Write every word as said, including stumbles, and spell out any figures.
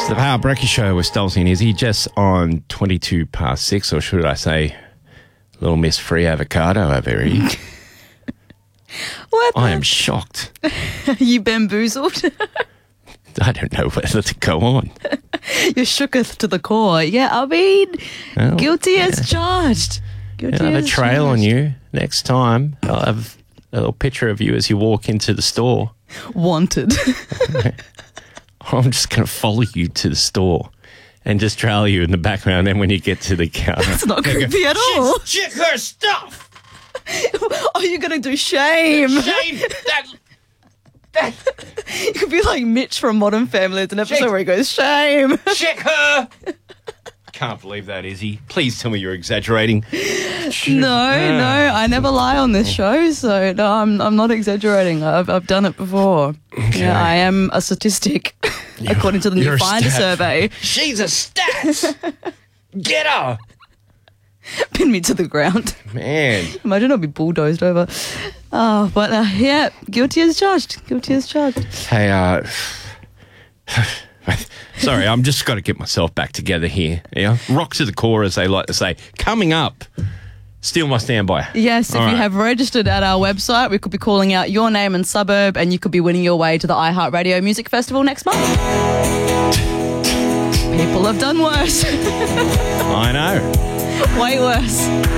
It's the Power Breakfast Show with Stolzy and Izzy, just on twenty-two past six, or should I say, Little Miss Free Avocado over here. What? I am shocked. You bamboozled? I don't know whether to go on. You're shooketh to the core. Yeah, I mean, Well, guilty yeah. as charged. Guilty I'll have a as trail on charged. you next time. I'll have a little picture of you as you walk into the store. Wanted. I'm just going to follow you to the store and just trail you in the background. Then when you get to the car, It's not creepy at all. Check her stuff. Are you going to do shame? Shame. That. That. You could be like Mitch from Modern Family. It's an episode Shame. where he goes, shame. Check her. can't believe that, Izzy. Please tell me you're exaggerating. No, no, I never lie on this show, so no, I'm I'm not exaggerating. I've I've done it before. Yeah, I am a statistic, according to the you're new a Finder stat. survey. She's a stat. Get her. Pin me to the ground. Man. Imagine I'll be bulldozed over. Oh, but uh, yeah, guilty as charged. Guilty as charged. Hey, uh... sorry, I'm just got to get myself back together here. Yeah, rock to the core, as they like to say. Coming up, steal my standby. Yes, if All you right. have registered at our website, we could be calling out your name and suburb, and you could be winning your way to the iHeartRadio Music Festival next month. People have done worse. I know. Way worse.